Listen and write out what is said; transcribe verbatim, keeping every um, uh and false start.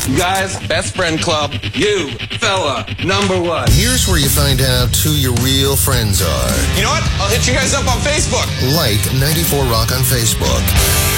Guys, best friend club, you, fella, number one. Here's where you find out who your real friends are. You know what? I'll hit you guys up on Facebook. Like ninety-four Rock on Facebook.